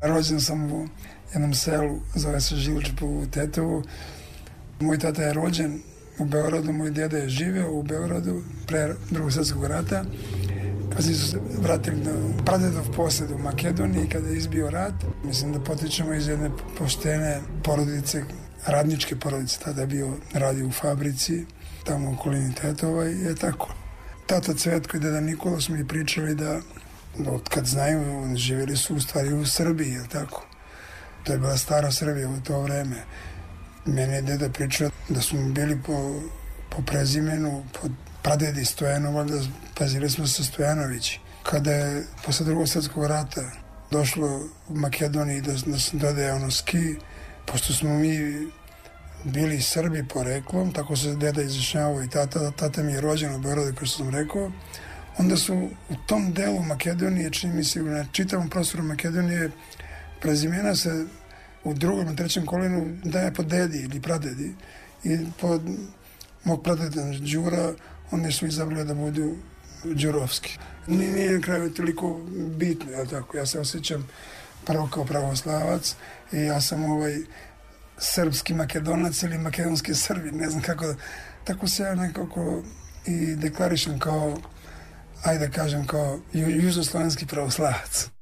Rođen sam u jednom selu, zove se Žilić u Tetovu. Moj tata je rođen u Beogradu, moj djeda je živeo u Beogradu pre Drugog svjetskog rata. Kasnije su se vratili na pradedov posjed u Makedoniji kada je izbio rat. Mislim da potičemo iz jedne poštene porodice, radničke porodice. Tada je bio radio u fabrici, tamo u okolini Tetova i je tako. Tata Cvetko i deda Nikola su mi pričali da od kad znaju, živjeli su u stvari u Srbiji, je tako? To je bila stara Srbija u to vreme. Meni je deda pričao da su bili po prezimenu, po pradedi Stojanova, da pazili smo se Stojanovići. Kada je posle Drugog svjetskog rata došlo u Makedoniji da se dodaje ski, pošto smo mi bili Srbi poreklom, tako se deda izjašnjavao i tata mi je rođen u Beogradu, kao što sam rekao, onda su u tom delu Makedonije, čini mi se na čitavom prostoru Makedonije, prezimena se u drugom i trećem kolenu daje po dedi ili pradedi. I pod mog pradeda Đura, oni su izabrali da budu Đurovski. Nije na kraju toliko bitno, ja tako. Ja se osjećam prvo kao pravoslavac i ja sam srpski Makedonac ili makedonski Srbi, ne znam kako. Tako se ja nekako i deklarišem kao, ajde da kažem, kao južnoslovenski pravoslavac.